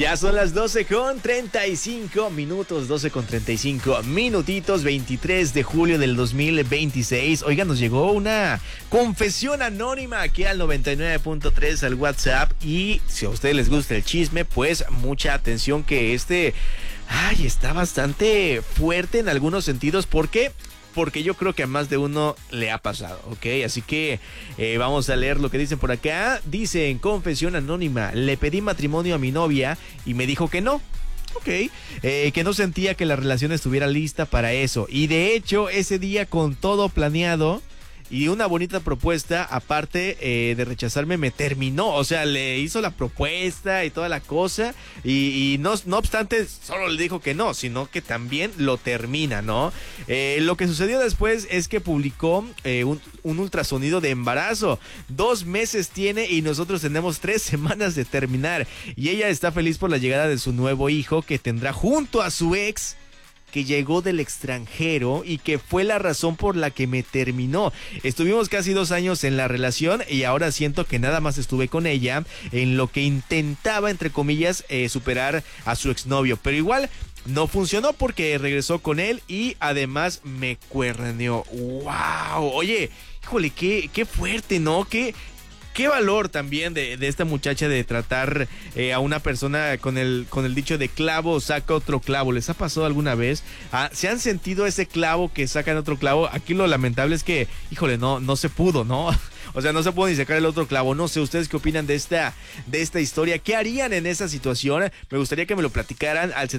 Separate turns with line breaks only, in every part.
Ya son las 12:35 minutos, 12:35 minutitos, 23 de julio del 2026. Oigan, nos llegó una confesión anónima aquí al 99.3 al WhatsApp. Y si a ustedes les gusta el chisme, pues mucha atención que está bastante fuerte en algunos sentidos. ¿Por qué? Porque yo creo que a más de uno le ha pasado, ¿ok? Así que vamos a leer lo que dicen por acá. Dice en confesión anónima: le pedí matrimonio a mi novia y me dijo que no. Ok, que no sentía que la relación estuviera lista para eso. Y de hecho, ese día con todo planeado y una bonita propuesta, aparte de rechazarme, me terminó. O sea, le hizo la propuesta y toda la cosa. Y no obstante, solo le dijo que no, sino que también lo termina, ¿no? Lo que sucedió después es que publicó un ultrasonido de embarazo. 2 meses tiene y nosotros tenemos 3 semanas de terminar. Y ella está feliz por la llegada de su nuevo hijo que tendrá junto a su ex, que llegó del extranjero y que fue la razón por la que me terminó. Estuvimos casi 2 años en la relación y ahora siento que nada más estuve con ella en lo que intentaba, entre comillas, superar a su exnovio. Pero igual no funcionó porque regresó con él y además me cuerneó. ¡Wow! Oye, híjole, qué fuerte, ¿no? Qué valor también de esta muchacha de tratar a una persona con el dicho de clavo saca otro clavo. ¿Les ha pasado alguna vez? ¿Se han sentido ese clavo que sacan otro clavo? Aquí lo lamentable es que, híjole, no se pudo, ¿no? O sea, no se pudo ni sacar el otro clavo. No sé, ¿ustedes qué opinan de esta historia? ¿Qué harían en esa situación? Me gustaría que me lo platicaran al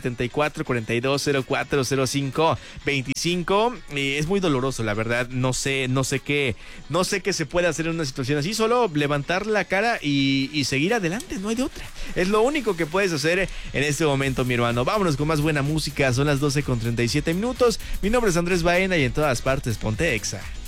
7442040525. Es muy doloroso, la verdad. No sé qué se puede hacer en una situación así. Solo levantar la cara y seguir adelante. No hay de otra. Es lo único que puedes hacer en este momento, mi hermano. Vámonos con más buena música. Son las 12:37 minutos. Mi nombre es Andrés Baena y en todas partes ponte Exa.